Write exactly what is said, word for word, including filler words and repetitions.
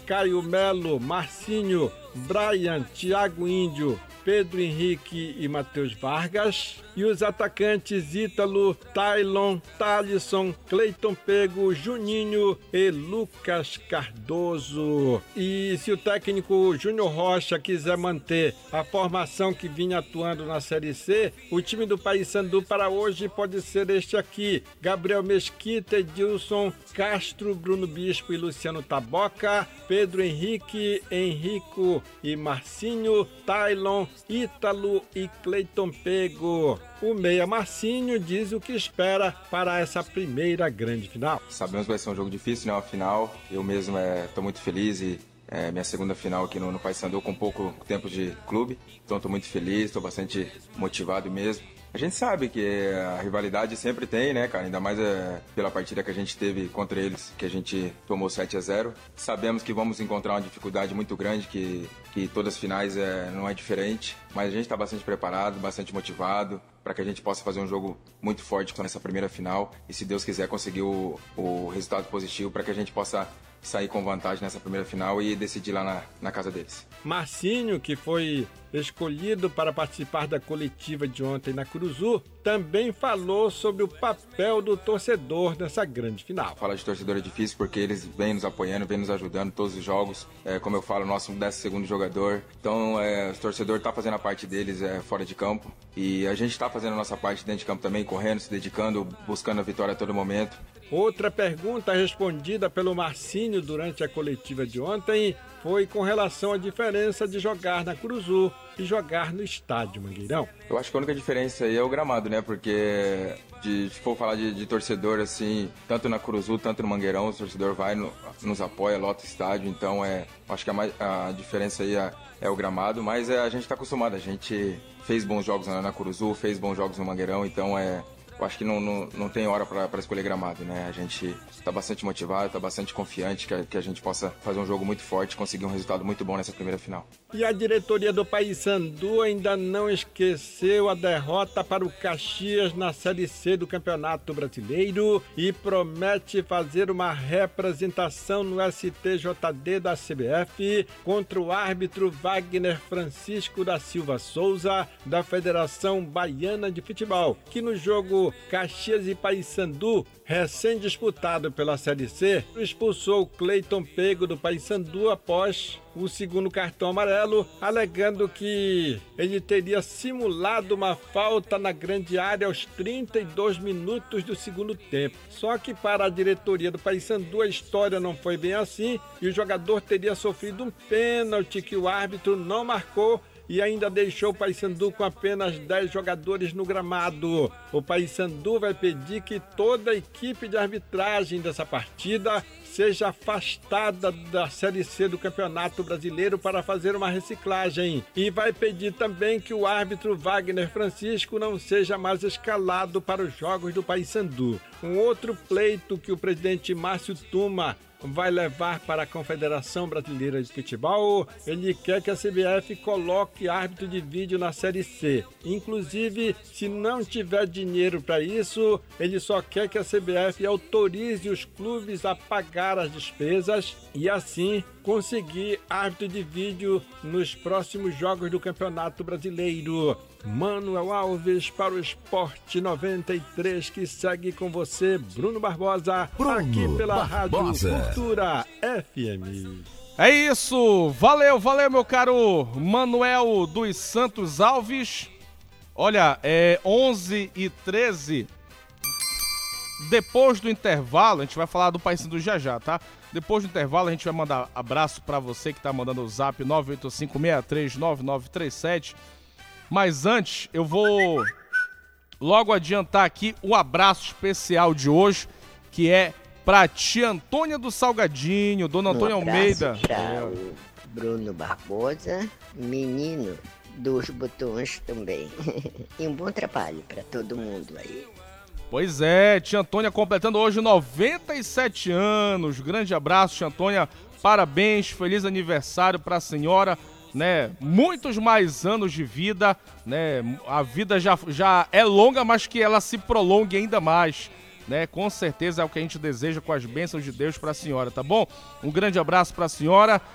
Caio Melo, Marcinho, Brian, Thiago Índio, Pedro Henrique e Matheus Vargas. E os atacantes Ítalo, Tailon, Thalisson, Cleiton Pego, Juninho e Lucas Cardoso. E se o técnico Júnior Rocha quiser manter a formação que vinha atuando na Série C, o time do Paysandu para hoje pode ser este aqui: Gabriel Mesquita, Edilson Castro, Bruno Bispo e Luciano Taboca, Pedro Henrique, Henrico e Marcinho, Tailon, Ítalo e Cleiton Pego. O meia Marcinho diz o que espera para essa primeira grande final. Sabemos que vai ser um jogo difícil, né? Uma final. Eu mesmo estou é, muito feliz e é minha segunda final aqui no, no Paysandu com pouco tempo de clube. Então estou muito feliz, estou bastante motivado mesmo. A gente sabe que a rivalidade sempre tem, né, cara? Ainda mais é, pela partida que a gente teve contra eles, que a gente tomou sete a zero. Sabemos que vamos encontrar uma dificuldade muito grande, que, que todas as finais é, não é diferente. Mas a gente está bastante preparado, bastante motivado, para que a gente possa fazer um jogo muito forte nessa primeira final. E se Deus quiser, conseguir o, o resultado positivo para que a gente possa sair com vantagem nessa primeira final e decidir lá na, na casa deles. Marcinho, que foi escolhido para participar da coletiva de ontem na Curuzu, também falou sobre o papel do torcedor nessa grande final. Falar de torcedor é difícil porque eles vêm nos apoiando, vêm nos ajudando todos os jogos. É, como eu falo, nosso décimo segundo jogador. Então, é, o torcedor está fazendo a parte deles é, fora de campo. E a gente está fazendo a nossa parte dentro de campo também, correndo, se dedicando, buscando a vitória a todo momento. Outra pergunta respondida pelo Marcinho durante a coletiva de ontem foi com relação à diferença de jogar na Curuzu e jogar no estádio Mangueirão. Eu acho que a única diferença aí é o gramado, né? Porque de, se for falar de, de torcedor, assim, tanto na Curuzu, tanto no Mangueirão, o torcedor vai, no, nos apoia, lota o estádio. Então, é, acho que a, mais, a diferença aí é, é o gramado, mas é, a gente está acostumado. A gente fez bons jogos na, na Curuzu, fez bons jogos no Mangueirão, então é... Eu acho que não, não, não tem hora para escolher gramado, né? A gente está bastante motivado, está bastante confiante que a, que a gente possa fazer um jogo muito forte, conseguir um resultado muito bom nessa primeira final. E a diretoria do Paysandu ainda não esqueceu a derrota para o Caxias na Série C do Campeonato Brasileiro e promete fazer uma representação no S T J D da C B F contra o árbitro Wagner Francisco da Silva Souza, da Federação Baiana de Futebol, que no jogo Caxias e Paysandu, recém-disputado pela Série C, expulsou Cleiton Pego do Paysandu após o segundo cartão amarelo, alegando que ele teria simulado uma falta na grande área aos trinta e dois minutos do segundo tempo. Só que para a diretoria do Paysandu a história não foi bem assim e o jogador teria sofrido um pênalti que o árbitro não marcou e ainda deixou o Paysandu com apenas dez jogadores no gramado. O Paysandu vai pedir que toda a equipe de arbitragem dessa partida seja afastada da Série C do Campeonato Brasileiro para fazer uma reciclagem. E vai pedir também que o árbitro Wagner Francisco não seja mais escalado para os jogos do Paysandu. Um outro pleito que o presidente Márcio Tuma vai levar para a Confederação Brasileira de Futebol, ele quer que a C B F coloque árbitro de vídeo na Série C. Inclusive, se não tiver dinheiro para isso, ele só quer que a C B F autorize os clubes a pagar as despesas e assim conseguir árbitro de vídeo nos próximos jogos do Campeonato Brasileiro. Manuel Alves para o Esporte noventa e três, que segue com você, Bruno Barbosa, Bruno aqui pela Barbosa. Rádio Cultura F M. É isso, valeu, valeu meu caro Manuel dos Santos Alves. Olha, é onze e treze. Depois do intervalo, a gente vai falar do Paysandu já já, tá? Depois do intervalo, a gente vai mandar abraço pra você que tá mandando o zap nove oito cinco, seis três nove nove três sete. Mas antes, eu vou logo adiantar aqui o abraço especial de hoje, que é pra tia Antônia do Salgadinho, dona Antônia um Almeida. Para o Bruno Barbosa, menino dos botões também. E um bom trabalho para todo mundo aí. Pois é, tia Antônia completando hoje noventa e sete anos. Grande abraço, tia Antônia. Parabéns, feliz aniversário para a senhora, né? Muitos mais anos de vida, né? A vida já, já é longa, mas que ela se prolongue ainda mais. né? Com certeza é o que a gente deseja com as bênçãos de Deus para a senhora, tá bom? Um grande abraço para a senhora.